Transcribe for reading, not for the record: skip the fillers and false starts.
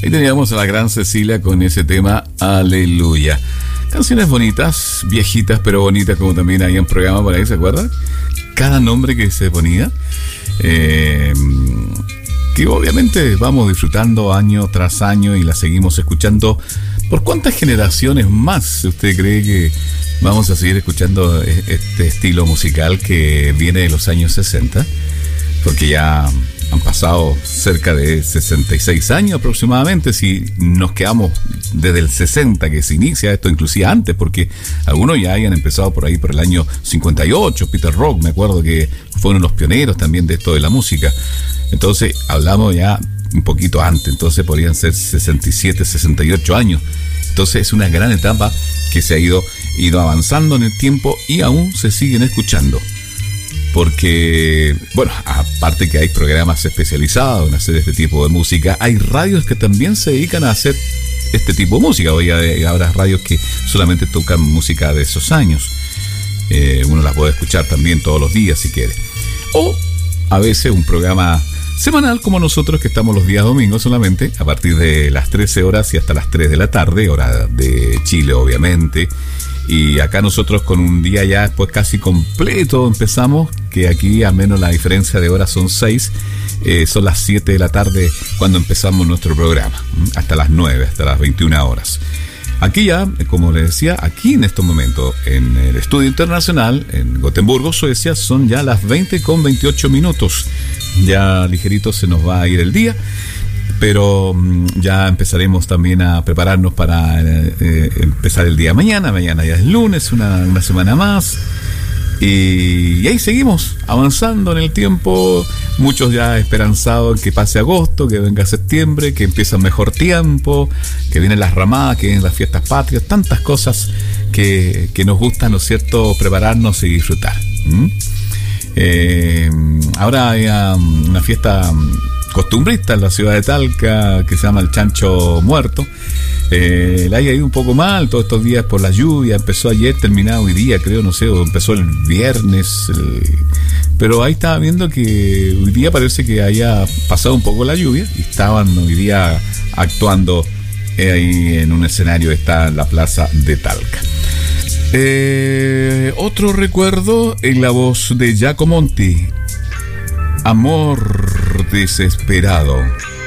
Ahí teníamos a la gran Cecilia con ese tema Aleluya. Canciones bonitas, viejitas pero bonitas, como también había un programa por ahí, ¿se acuerdan? Cada nombre que se ponía. Que obviamente vamos disfrutando año tras año y la seguimos escuchando. ¿Por cuántas generaciones más usted cree que vamos a seguir escuchando este estilo musical que viene de los años 60? Porque ya han pasado cerca de 66 años aproximadamente, si nos quedamos desde el 60 que se inicia esto, inclusive antes, porque algunos ya hayan empezado por ahí por el año 58, Peter Rock, me acuerdo que fue uno de los pioneros también de esto de la música. Entonces hablamos ya un poquito antes, entonces podrían ser 67, 68 años. Entonces es una gran etapa que se ha ido avanzando en el tiempo y aún se siguen escuchando. Porque, bueno, aparte que hay programas especializados en hacer este tipo de música, hay radios que también se dedican a hacer este tipo de música. Hoy habrá radios que solamente tocan música de esos años. Uno las puede escuchar también todos los días si quiere. O a veces un programa semanal como nosotros, que estamos los días domingos solamente, a partir de las 13 horas y hasta las 3 de la tarde, hora de Chile obviamente. Y acá nosotros con un día ya después casi completo empezamos, que aquí al menos la diferencia de horas son 6, son las 7 de la tarde cuando empezamos nuestro programa, hasta las 9, hasta las 21 horas. Aquí ya, como les decía, aquí en estos momentos, en el Estudio Internacional, en Gotemburgo, Suecia, son ya las 20:28. Ya ligerito se nos va a ir el día, pero ya empezaremos también a prepararnos para empezar el día de mañana. Mañana ya es lunes, una semana más. Y ahí seguimos avanzando en el tiempo. Muchos ya esperanzados en que pase agosto, que venga septiembre, que empieza un mejor tiempo, que vienen las ramadas, que vienen las fiestas patrias, tantas cosas que nos gustan, ¿no es cierto?, prepararnos y disfrutar. Ahora hay una fiesta costumbrista en la ciudad de Talca que se llama el Chancho Muerto. Le haya ido un poco mal todos estos días por la lluvia. Empezó ayer, terminado hoy día, creo, no sé, o empezó el viernes. Pero ahí estaba viendo que hoy día parece que haya pasado un poco la lluvia y estaban hoy día actuando ahí en un escenario que está en la plaza de Talca. Otro recuerdo en la voz de Giacomonti, Amor Desesperado.